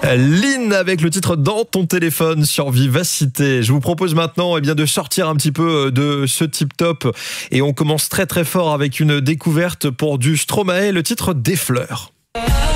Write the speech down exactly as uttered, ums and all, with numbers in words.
Lynn avec le titre Dans ton téléphone sur Vivacité. Je vous propose maintenant eh bien, de sortir un petit peu de ce tip top et on commence très très fort avec une découverte pour du Stromae, le titre Des fleurs.